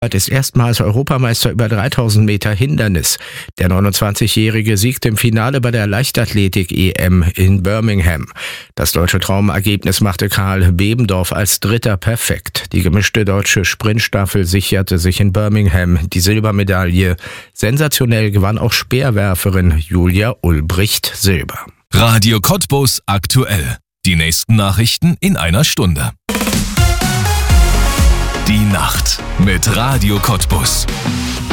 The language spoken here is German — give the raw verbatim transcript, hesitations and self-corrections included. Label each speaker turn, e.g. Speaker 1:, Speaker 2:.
Speaker 1: ist erstmals Europameister über dreitausend Meter Hindernis. Der neunundzwanzigjährige siegte im Finale bei der Leichtathletik-E M in Birmingham. Das deutsche Traumergebnis machte Karl Bebendorf als Dritter perfekt. Die gemischte deutsche Sprintstaffel sicherte sich in Birmingham die Silbermedaille. Sensationell gewann auch Speerwerferin Julia Ulbricht Silber.
Speaker 2: Radio Cottbus aktuell. Die nächsten Nachrichten in einer Stunde. Die Nacht mit Radio Cottbus.